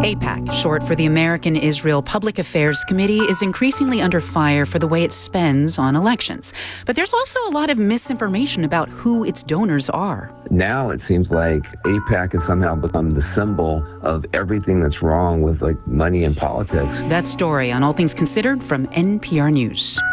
AIPAC, short for the American Israel Public Affairs Committee, is increasingly under fire for the way it spends on elections. But there's also a lot of misinformation about who its donors are. Now it seems like AIPAC has somehow become the symbol of everything that's wrong with money and politics. That story on All Things Considered from NPR News.